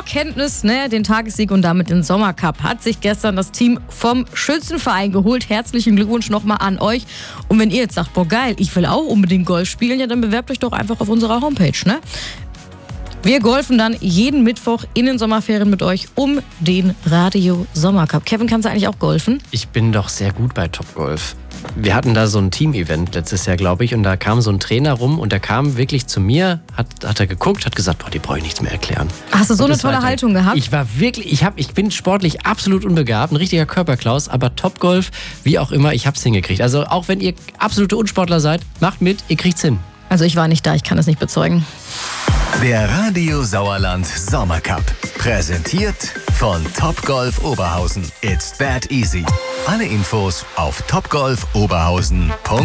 Vorkenntnis, den Tagessieg und damit den Sommercup hat sich gestern das Team vom Schützenverein geholt. Herzlichen Glückwunsch nochmal an euch. Und wenn ihr jetzt sagt, boah geil, ich will auch unbedingt Golf spielen, ja dann bewerbt euch doch einfach auf unserer Homepage, Wir golfen dann jeden Mittwoch in den Sommerferien mit euch um den Radio Sommercup. Kevin, kannst du eigentlich auch golfen? Ich bin doch sehr gut bei Topgolf. Wir hatten da so ein Team-Event letztes Jahr, glaube ich, und da kam so ein Trainer rum und der kam wirklich zu mir, hat er geguckt, hat gesagt, boah, dir brauche ich nichts mehr erklären. Hast du so eine tolle Haltung gehabt? Ich war wirklich, ich bin sportlich absolut unbegabt, ein richtiger Körperklaus, aber Topgolf, wie auch immer, ich hab's hingekriegt. Also auch wenn ihr absolute Unsportler seid, macht mit, ihr kriegt's hin. Also ich war nicht da, ich kann es nicht bezeugen. Der Radio Sauerland Sommercup. Präsentiert von Topgolf Oberhausen. It's that easy. Alle Infos auf topgolfoberhausen.de